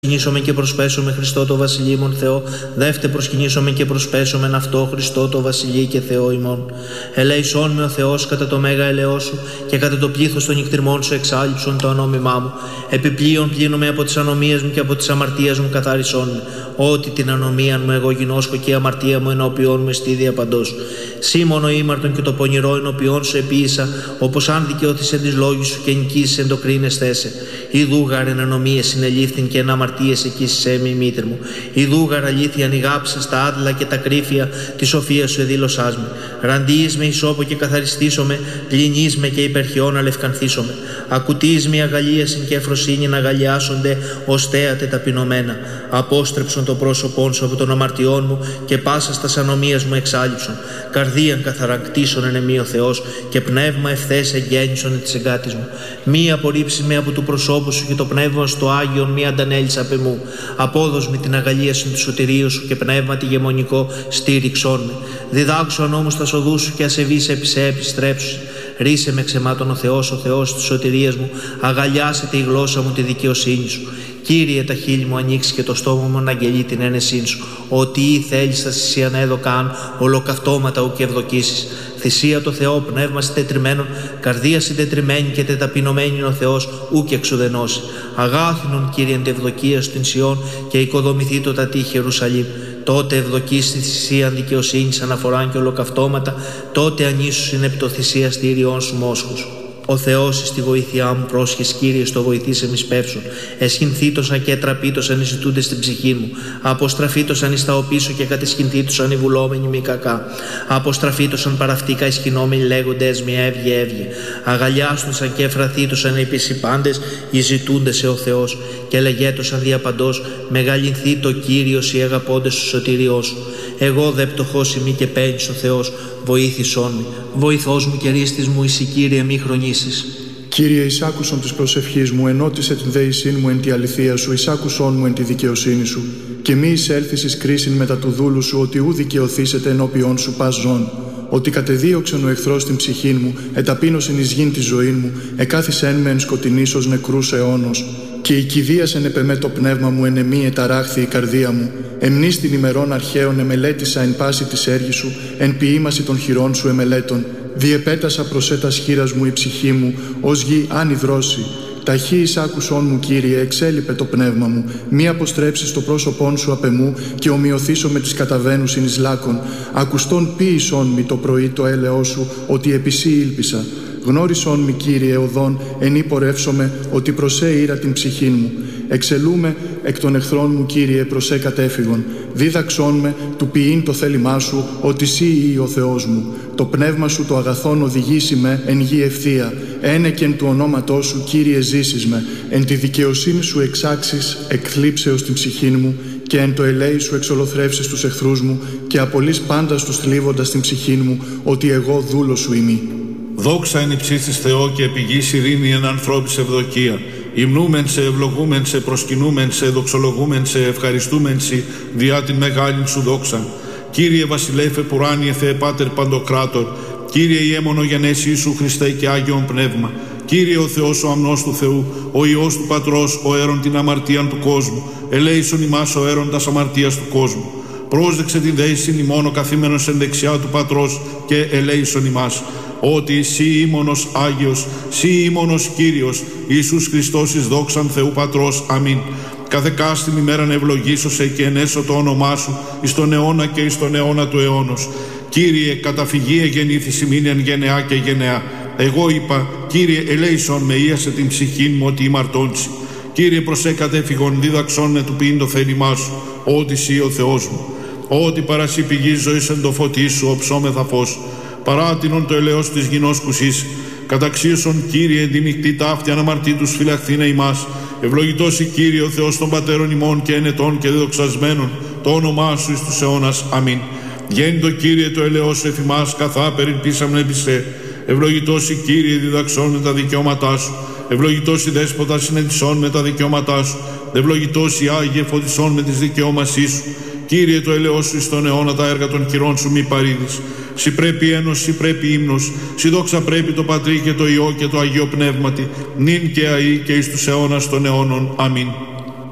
Προσκυνήσομαι και προσπέσομαι Χριστό το Βασιλείμον Θεό, δεύτε προσκυνήσομαι και προσπέσομεν αυτό Χριστό το Βασιλεί και Θεό ημών. Ελέησόν με ο Θεός κατά το μέγα ελαιό σου και κατά το πλήθος των νυχτριμών σου εξάλειψον το ανόμημά μου. Επιπλέον πλύνομαι από τις ανομίες μου και από τις αμαρτίες μου καθάρισόν με. Ότι την ανομία μου εγώ γινώσκω και η αμαρτία μου ενώπιόν μου εστίδια παντός. Σήμωνο ήμαρτον και το πονηρό ενώπιόν σου επίησα, όπως αν δικαιώθησεν τις λόγους σου και νικήσεις εν το κρίνες θέσε. Ιδούγαρ εν ανομίες συνελήφθην και εν αμαρτίες εκείσισέ με η μήτρη μου. Ιδούγαρ αλήθεια ανοιγάψα στα άδλα και τα κρύφια τη σοφία σου εδήλωσάς με. Ραντίεις με ισόπο και καθαριστήσομαι, πλυνείς με και υπερχιών αλευκανθήσομαι. Ακουτείς με αγαλίασιν και εφροσύνη να αγαλιάσονται ως θέατε ταπεινωμένα. Απόστρεψον το πρόσωπόν σου από των αμαρτιών μου και πάσα στας ανομίας μου εξάλειψον. Καρδίαν καθαρακτήσον εν εμή ο Θεός και πνεύμα ευθές εγγέννησον εν της εγκάτης μου. Μη απορρίψεις με από του προσώπου σου και το πνεύμα στο Άγιον μη αντανέλεις απ' εμού. Απόδος με την αγαλίαση του σωτηρίου σου και πνεύμα τη γεμονικό στήριξόν με. Διδάξου ανώμους τα σοδού σου και ασεβείς επί σε επιστρέψου. Ρίσε με ξεμάτων ο Θεός της σωτηρίας μου, αγαλιάσετε η γλώσσα μου τη δικαιοσύνη σου. Κύριε, τα χείλη μου ανοίξει και το στόμα μου να αγγελεί την ένεσήν σου. Ότι ή θέλεις θα θυσίαν έδωκαν, ολοκαυτώματα ουκ ευδοκίσεις. Θυσία το Θεό, πνεύμα συντετριμένων, καρδία συντετριμένη και τεταπεινωμένη ο Θεός, ουκ εξουδενώσει. Αγάθινον, Κύριε, εν τευδοκία στην Σιών και οικοδομηθεί το τατήχη Ιερουσαλήμ. Τότε ευδοκείς τη θυσίαν δικαιοσύνης αναφοράν και ολοκαυτώματα, τότε ανήσουσιν επί το θυσία στήριών σου μόσχους. Ο Θεός εις τη βοήθειά μου πρόσχες, Κύριε, στο βοηθήσε μη σπεύσουν. Εσχυνθήτωσαν και τραπήτωσαν οι ζητούντες στην ψυχή μου. Αποστραφήτωσαν εις τα οπίσω και κατεσχυνθήτωσαν οι βουλόμενοι μη κακά. Αποστραφήτωσαν παραυτήκα οι σκηνόμενοι λέγοντες μη έβγε. Αγαλιάστωσαν και εφραθήτωσαν επίσης οι πάντες οι ζητούντες σε ο Θεός. Και λεγέτωσαν διαπαντός μεγαλυνθεί το Κύριος οι αγαπώντες του σωτηριός σου. Εγώ δε πτωχός ημί και παίρνεις ο Θεός, βοήθησόν με. Βοηθός μου και ρίστης μου, εσύ Κύριε μη χρονίσεις. Κύριε, εισάκουσον της προσευχής μου, ενώτισε την δεησήν μου εν τη αληθεία σου, εισάκουσόν μου εν τη δικαιοσύνη σου. Και μη εισέλθεις εις κρίσιν μετά του δούλου σου, ότι ου δικαιωθήσετε ενώπιον σου πας ζών. Ότι κατεδίωξεν ο εχθρός την ψυχήν μου, εταπείνωσεν εις γην τη ζωή μου, εκάθισεν με εν σκοτεινής ως νεκρούς αιώνος. Και η κηδίασεν επεμέ το πνεύμα μου, εν εμή εταράχθη η καρδία μου. Εμνείς την ημερών αρχαίων εμελέτησα εν πάση της έργης σου, εν ποιήμαση των χειρών σου εμελέτων. Διεπέτασα προσέτας χείρας μου η ψυχή μου, ως γη άνυδρώσει. Ταχύ εισάκουσόν μου, Κύριε, εξέλιπε το πνεύμα μου. Μη αποστρέψεις το πρόσωπόν σου απ' εμού και ομοιωθήσω με τις καταβαίνουσιν εις λάκων. Ακουστόν ποίησόν μη το πρωί το έλεό σου, ότι επί σύ ήλπισα. Γνώρισόν μη, Κύριε, οδόν, εν πορεύσομαι, ότι προσέ ήρα την ψυχήν μου. Εξελούμε εκ των εχθρών μου, Κύριε, προσέ κατέφυγον. Δίδαξόν με του ποιήν το θέλημά σου, ότι σύ ή ο Θεός μου. Το πνεύμα σου το αγαθόν οδηγήσει με εν γη ευθεία. Ένεκεν του ονόματός σου, Κύριε, ζήσεις με. Εν τη δικαιοσύνη σου εξάξεις εκθλίψεως την ψυχήν μου και εν το ελέη σου εξολοθρεύσεις τους εχθρούς μου και απολύς πάντα τους θλίβοντας την ψυχήν μου, ότι εγώ δούλος σου ημί. Δόξα εν υψίστης Θεό και επιγής ειρήνη εν ανθρώπης ευδοκία. Υμνούμεν σε, ευλογούμεν σε, προσκυνούμεν σε, δοξολογούμεν σε, ευχαριστούμεν σε, διά την μεγάλην σου δόξα. Κύριε Βασιλέφε Πουράνιε Θεέ Πάτερ Παντοκράτορ, Κύριε Ιέμονο γενέσει Ιησού Χριστέ και Άγιον Πνεύμα, Κύριε ο Θεός ο αμνός του Θεού, ο Υιός του Πατρός, ο αίρον την αμαρτίαν του κόσμου, ελέησον ημάς ο αίρον τας αμαρτίας του κόσμου. Πρόσδεξε την δέησιν ημών ο καθήμενος εν δεξιά του Πατρός και ελέησον ημάς. Ότι σύ ήμονος Άγιος, σύ ήμονος Κύριος, Ιησούς Χριστός εις δόξαν Θεού Πατρός. Αμήν. Κάθε κάστην ημέραν ευλογήσωσε και ενέσω το όνομά σου εις τον αιώνα και εις τον αιώνα του αιώνος. Κύριε, καταφυγή εγεννήθης ημίν εν γενεά και γενεά. Εγώ είπα, Κύριε, ελέησον με, ίασε την ψυχήν μου ότι ημαρτώντσι. Κύριε, προσέ κατέφυγον, δίδαξον με του ποιήν το θέλημά σου, ότι σύ ο Θεός μου. Ότι παρασύ πηγής ζωής εν το φωτί σου, οψόμεθα φως. Παράτινον το ελαιός της γινός κουσής. Καταξίωσον, Κύριε, διμικτή ταύτη αναμαρτήτους φυλαχθήνε ημάς. Ευλογητός η Κύριε ο Θεός των πατέρων ημών και ενετών και δεδοξασμένων, το όνομά σου εις τους αιώνας. Αμήν. Γέννητο, Κύριε, το ελαιός σου εφημάς, καθά περιπίσαμεν επισέ. Ευλογητός η Κύριε, διδαξών με τα δικαιώματά σου. Ευλογητός η Δέσποτα, συνεντησών με τα δικαιώματά σου. Ευλογητός η Άγιε, φωτισών με τις δικαιώμασή σου. Κύριε, το ελαιός σου εις τον αιώνα τα έργα των χειρών σου μη παρήδεις. Συ πρέπει ένος, συ πρέπει ύμνος, συ δόξα πρέπει το Πατρί και το Υιό και το Αγίο Πνεύματι, νυν και αεί και εις τους αιώνας των αιώνων. Αμήν.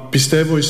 Πιστεύω εις